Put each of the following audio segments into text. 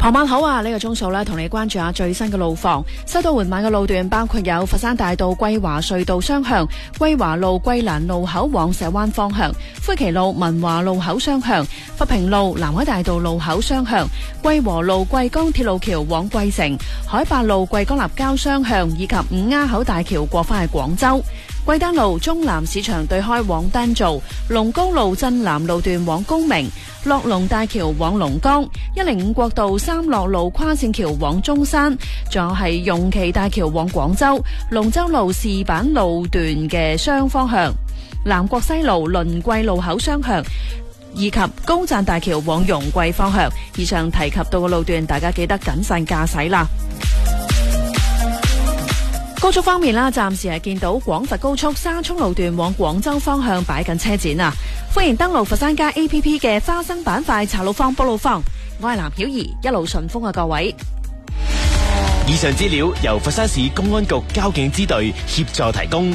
傍晚好啊！呢個鐘數呢，同你關注下最新嘅路況。收到緩慢嘅路段，包括有佛山大道歸華隧道雙向、歸華路歸蘭路口往石灣方向、灰旗路文華路口雙向、佛平路南海大道路口雙向、歸和路貴江鐵路橋往貴城、海八路貴江立交雙向，以及五鴉口大橋過返去廣州。貴丹路中南市場對開往丹灶、龍高路鎮南路段往高明、樂龍大橋往龍崗、105國道三樂路跨線橋往中山，仲有係用岐大橋往廣州、龍州路士板路段嘅雙方向、南國西路輪桂路口雙向，以及高贊大橋往容桂方向。以上提及到嘅路段，大家記得謹慎駕駛啦。高速方面啦，暫時係見到廣佛高速沙涌路段往廣州方向擺緊車展啊！歡迎登錄佛山街 APP 嘅花生板塊查路況、報路況。我係藍曉儀，一路順風啊各位。 以上資料由佛山市公安局交警支隊協助提供。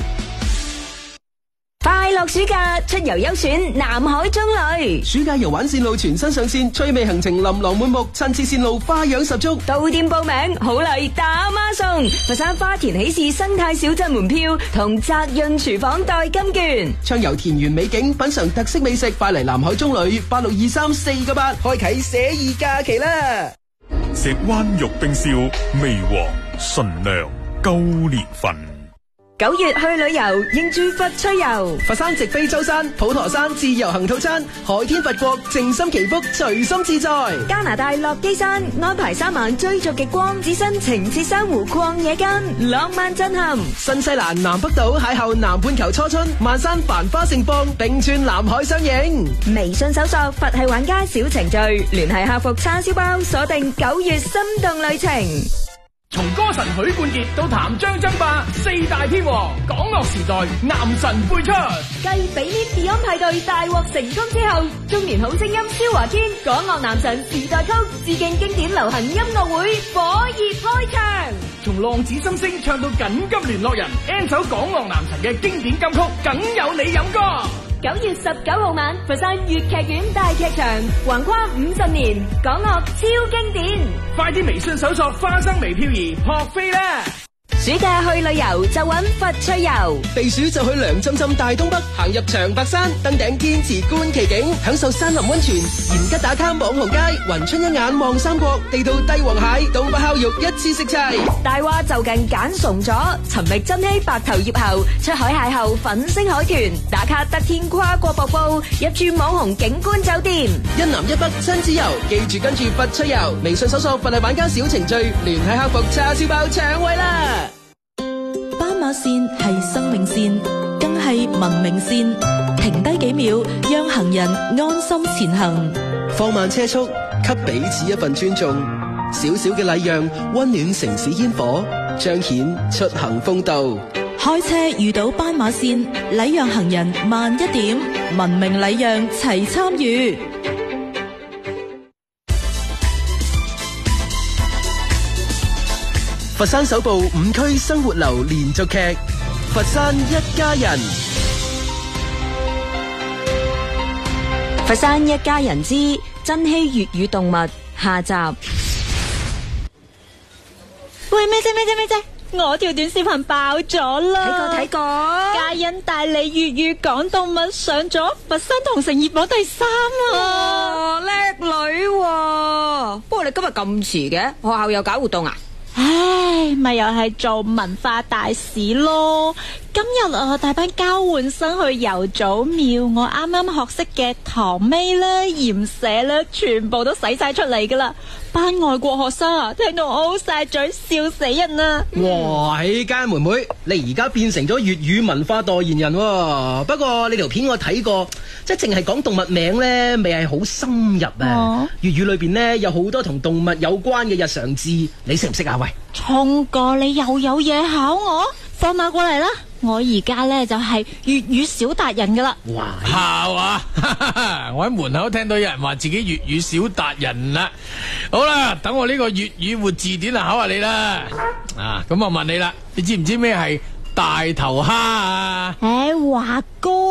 快樂暑假出遊優選南海中旅， 暑假遊玩線路全新上線，趣味行程琳琅滿目，親切線路花樣十足。 到店報名，好禮打孖送，佛山花田喜事生態小鎮門票同澤潤廚房代金券， 暢遊田園美景，品嘗特色美食，快嚟南海中旅，8623-498，開啟寫意假期啦！ 石灣玉冰燒，味和純良，高年份。 9月去旅遊，應住佛趣遊。 佛山直飛舟山、普陀山自由行套餐，海天佛國，靜心祈福，隨心自在。 加拿大落基山安排3晚追逐極光，置身情切珊瑚曠野間，浪漫震撼。 新西蘭南北島邂逅南半球初春，萬山繁花盛放，並串南海相迎。 微信搜索佛系玩家小程序，聯繫客服叉燒包，鎖定9月心動旅程。 從歌神許冠傑到譚張爭霸，4大天王，港樂時代男神輩出。 繼比 Beyond 派對大獲成功之後，中年好聲音蕭華堅港樂男神時代曲致敬經典流行音樂會火熱開場。 從浪子心聲唱到緊急聯絡人 ，N 首港樂男神嘅經典金曲，梗有你飲歌。 9月19號晚，佛山粵劇院大劇場，橫跨50年，港樂超經典。 快啲微信搜索花生微漂兒撲飛啦！ 暑假去旅遊就揾佛趣遊， 避暑就去涼浸浸大東北，行入長白山，登頂天池觀奇景，享受山林溫泉，延吉打卡網紅街，雲春一眼望三國，地道帝王蟹，東北烤肉一次食齊。 大話就近揀慫咗，尋覓珍稀白頭葉後，出海邂逅粉星海豚，打卡得天跨國瀑布，入住網紅景觀酒店， 一南一北親子遊，記住跟住佛趣遊，微信搜索佛系玩家小程序，聯繫客服叉燒包搶位啦！ 斑馬線係生命線，更係文明線。停低幾秒，讓行人安心前行。 放慢車速，給彼此一份尊重。小小嘅禮讓，溫暖城市煙火，彰顯出行風度。 開車遇到斑馬線，禮讓行人慢一點，文明禮讓齊參與。 佛山首部5區生活流連續劇《佛山一家人》。 佛山一家人之珍稀粵語動物下集。 喂，咩啫？我條短視頻爆咗啦！ 睇過。 嘉欣帶你粵語講動物上咗佛山同城熱榜第3啊！ 叻女喎！不過你今日咁遲嘅，學校有搞活動啊？ 唉，咪又係做文化大使咯。今日我大班交換生去游祖廟，我啱啱學識嘅唐尾啦、鹽蛇啦，全部都使晒出嚟噶啦。班外國學生啊，聽到我 O 晒嘴，笑死人啊！ 哇，家妹妹，你而家變成咗粵語文化代言人喎。不過你條片我睇過，即係淨係講動物名呢，未係好深入啊。粵語裏邊呢，有好多同動物有關嘅日常字，你識唔識啊？喂， 聰哥，你又有嘢考我？放馬過嚟啦！我而家呢就係粵語小達人噶啦。 哇，係嘛？我喺門口聽到有人話自己粵語小達人啦。好啦，等我呢個粵語活字典考下你啦。啊，咁我問你啦，你知唔知咩係大頭蝦啊？ 華哥，大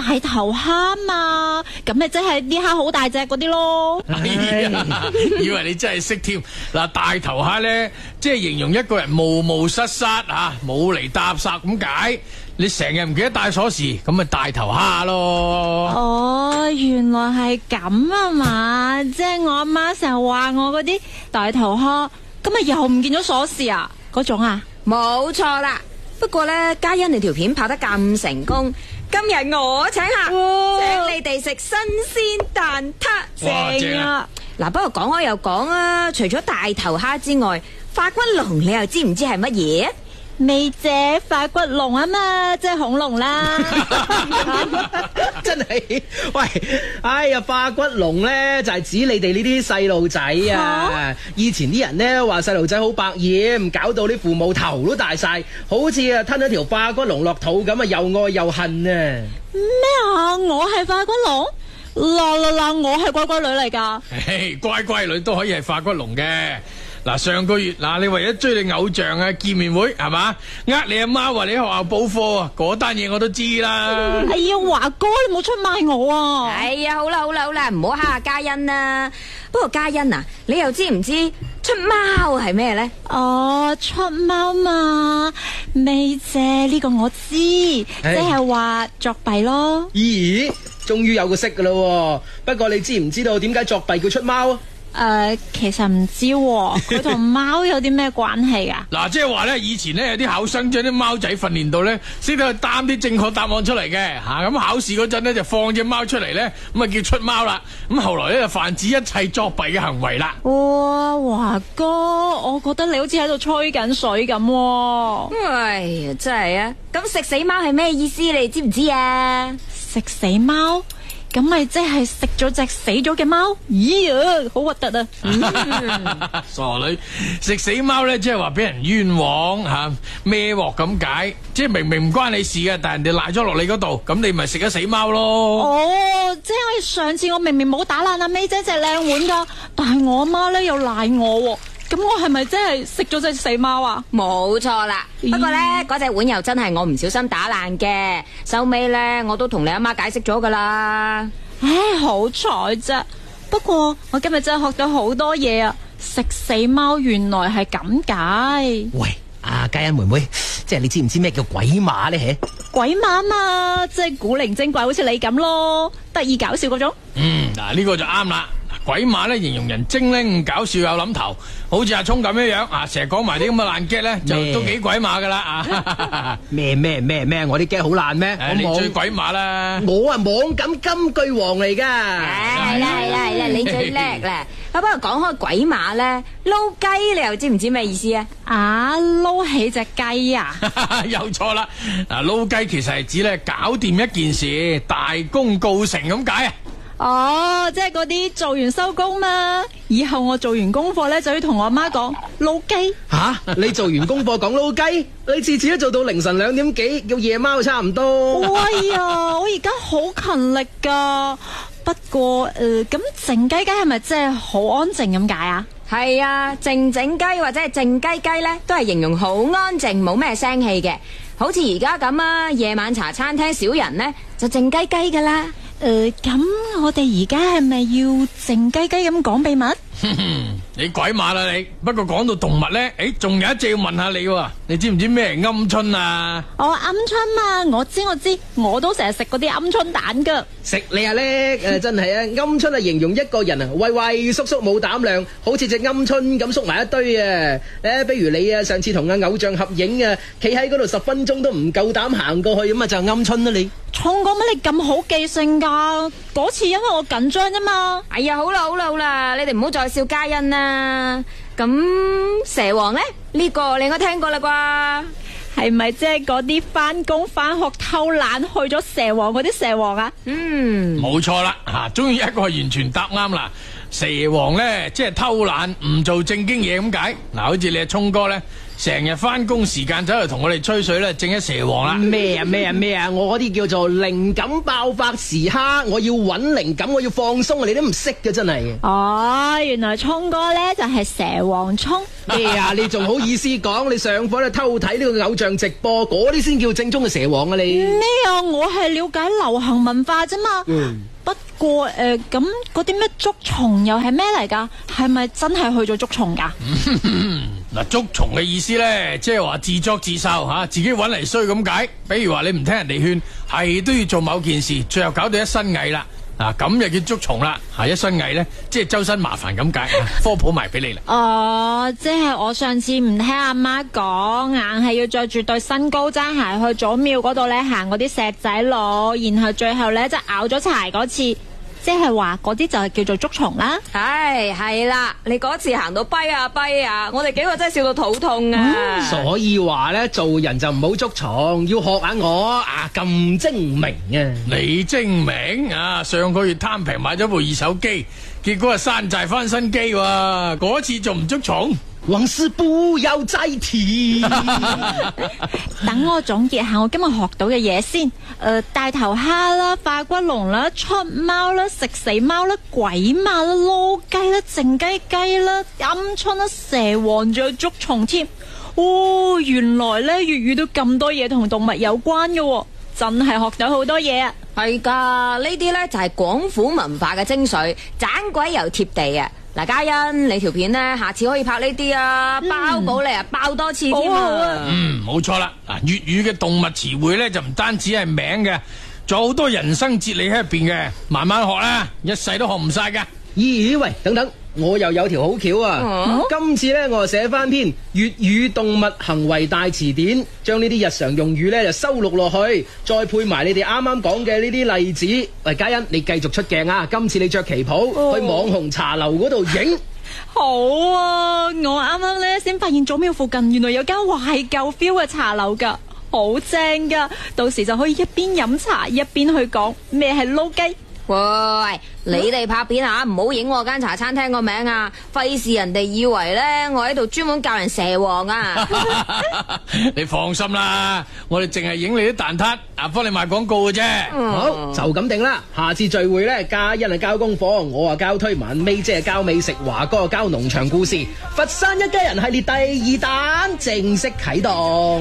大頭蝦嘛，咁咪即係啲蝦好大隻嗰啲咯。 哎呀，以為你真係識添。嗱，大頭蝦咧，即係形容一個人冒冒失失啊，冇嚟搭霎咁解。你成日唔記得帶鎖匙，咁咪大頭蝦咯。 哦，原來係咁啊嘛，即係我阿媽成日話我嗰啲大頭蝦，咁咪又唔見咗鎖匙啊？嗰種啊？ 冇錯啦。不過呢，嘉欣你條片拍得咁成功，今日我請客，請你哋食新鮮蛋撻， 正啊！ 嗱，不過講開又講啊，除咗大頭蝦之外，化骨龍你又知唔知係乜嘢？ 未姐化骨龍啊嘛，即係恐龍啦。 真係，喂，哎呀，化骨龍咧就係指你哋呢啲細路仔啊！以前啲人咧話細路仔好百厭，搞到啲父母頭都大晒，好似啊吞咗條化骨龍落肚咁啊，又愛又恨啊！ 咩啊？我係化骨龍？嗱，我係乖乖女嚟噶。 乖乖女都可以係化骨龍嘅。嗱，上個月嗱，你為咗追你偶像啊見面會係嘛？你阿媽話你喺學校補課啊，嗰單嘢我都知啦。 哎呀，華哥你冇出賣我啊！ 哎呀，好啦，唔好蝦下嘉欣啦。不過嘉欣啊，你又知唔知出貓係咩呢？ 哦，出貓嘛，未姐呢個我知，即係話作弊咯。 咦，終於有個識噶啦！不過你知唔知道點解作弊叫出貓啊？ 其實唔知佢同貓有啲咩關係啊？ 嗱，即係話咧，以前咧有啲考生將啲貓仔訓練到咧，識得去擔啲正確答案出嚟嘅吓，咁考試嗰陣咧就放隻貓出嚟咧，咁啊叫出貓啦。咁後來咧就泛指一切作弊嘅行為啦。 哇，華哥，我覺得你好似喺度吹緊水咁。 哎呀，真係啊！咁食死貓係咩意思？你知唔知啊？ 食死貓？咁咪即係食咗隻死咗嘅貓？咦呀，好核突啊！ 傻女，食死貓咧，即係話俾人冤枉吓，孭鑊咁解。即係明明唔關你事嘅，但係人哋賴咗落你嗰度，咁你咪食咗死貓咯。 哦，即係上次我明明冇打爛阿 May 姐隻靚碗噶，但係我阿媽咧又賴我。咁我係咪真係食咗隻死貓啊？ 冇錯啦，不過呢，嗰隻碗又真係我唔小心打爛嘅，收尾呢，我都同你阿媽解釋咗噶啦。 唉，好彩啫。不過我今日真係學到好多嘢啊！食死貓原來係咁解。 喂，阿嘉欣妹妹，即係你知唔知咩叫鬼馬呢？ 鬼馬嘛，即係古靈精怪，好似你咁咯，得意搞笑嗰種。 嗱，呢個就啱啦。鬼馬咧形容人精靈搞笑有諗頭，好似阿聰咁樣啊，成日講埋啲咁嘅爛 gag 咧，就都幾鬼馬噶啦啊！咩？ 我啲 gag 好爛咩？ 你最鬼馬啦！ 我啊網感金句王嚟噶。 係啦，你最叻啦！不過講開鬼馬咧，撈雞你又知唔知咩意思啊？ 啊，撈起隻雞啊！ 又錯啦！嗱，撈雞其實係指咧搞掂一件事，大功告成咁解啊！ 哦，即係嗰啲做完收工嘛，以後我做完功課咧就要同我阿媽講撈雞。 吓，你做完功課講撈雞，你次次都做到凌晨2點幾，叫夜貓差唔多。 喂呀，我而家好勤力噶，不過咁靜雞雞係咪真係好安靜咁解啊？ 係啊，靜雞或者係靜雞雞咧，都係形容好安靜，冇咩聲氣嘅。好似而家咁啊，夜晚茶餐廳少人咧，就靜雞雞噶啦。 咁我哋而家係咪要靜雞雞咁講秘密？ 你鬼馬啦你！不過講到動物咧，仲有一隻要問下你喎，你知唔知咩係鵪鶉啊？ 鵪鶉嘛，我知，我都成日食嗰啲鵪鶉蛋噶。 食你啊叻！真係啊，鵪鶉啊形容一個人啊畏畏縮縮冇膽量，好似隻鵪鶉咁縮埋一堆啊！比如你啊，上次同阿偶像合影啊，企喺嗰度10分鐘都唔夠膽行過去，咁啊就鵪鶉啦你。 聰哥乜你咁好記性噶？嗰次因為我緊張啫嘛。 哎呀，好啦，你哋唔好再笑嘉欣啦。咁蛇王呢？呢個你應該聽過啦啩？ 係咪即係嗰啲翻工翻學偷懶去咗蛇王嗰啲蛇王啊？ 冇錯啦，終於一個係完全答啱啦。 蛇王咧即係偷懶唔做正經嘢咁解。嗱，好似你阿聰哥咧，成日翻工時間走嚟同我哋吹水咧，正一蛇王啦。 咩啊！我嗰啲叫做靈感爆發時刻，我要揾靈感，我要放鬆，你都唔識嘅真係。 哦，原來聰哥咧就係蛇王聰。 咩啊？你仲好意思講？你上課咧偷睇呢個偶像直播，嗰啲先叫正宗嘅蛇王啊！你咩啊？我係了解流行文化啫嘛。不過咁嗰啲咩捉蟲又係咩嚟噶？係咪真係去咗捉蟲噶？ 嗱，捉蟲嘅意思咧，即係話自作自受吓，自己搵嚟衰咁解。比如話你唔聽人哋勸，係都要做某件事，最後搞到一身蟻啦。嗱，咁就叫捉蟲啦。吓，一身蟻咧，即係周身麻煩咁解。科普埋俾你啦。 哦，即係我上次唔聽阿媽講，硬係要着住對新高踭鞋去祖廟嗰度咧行嗰啲石仔路，然後最後咧就咬咗柴嗰次，即係話嗰啲就係叫做捉蟲啦。 唉，係啦，你嗰次行到跛啊，我哋幾個真係笑到肚痛啊！ 所以話咧，做人就唔好捉蟲，要學下我啊咁精明啊！ 你精明啊！上個月貪平買咗部二手機，結果係山寨翻新機喎，嗰次仲唔捉蟲？ 往事不要再提。 等我總結下我今日學到嘅嘢先。大頭蝦啦、化骨龍啦、出貓啦、食死貓啦、鬼馬啦、撈雞啦、靜雞雞啦、鵪鶉啦、蛇王仲有捉蟲添。哦，原來咧粵語都咁多嘢同動物有關嘅，真係學到好多嘢啊！ 係噶，呢啲咧就係廣府文化嘅精髓，盞鬼又貼地啊！嗱，嘉欣，你條片呢，下次可以拍呢啲啊，包保你啊，爆多次添啊！ 冇錯啦。嗱，粵語嘅動物詞彙咧就唔單止係名嘅，仲有好多人生哲理喺入邊嘅，慢慢學啦，一世都學唔晒噶。 咦喂，等等，我又有條好橋啊！今次呢，我就寫翻篇粵語動物行為大詞典，將呢啲日常用語呢就收錄落去，再配埋你哋啱啱講嘅呢啲例子。喂，嘉欣，你繼續出鏡啊！今次你着旗袍去網紅茶樓嗰度影。 好啊！我啱啱呢先發現祖廟附近原來有間懷舊 feel 嘅茶樓噶，好正噶！到時就可以一邊飲茶一邊去講咩係撈雞。 喂，你哋拍片啊，唔好影我間茶餐廳個名啊，費事人哋以為咧我喺度專門教人蛇王啊！ 你放心啦，我哋淨係影你啲蛋撻，幫你賣廣告嘅啫。 好，就咁定啦。下次聚會咧，嘉欣係交功課，我啊交推文，尾姐係交美食，華哥啊交農場故事。佛山一家人系列第2彈正式啟動。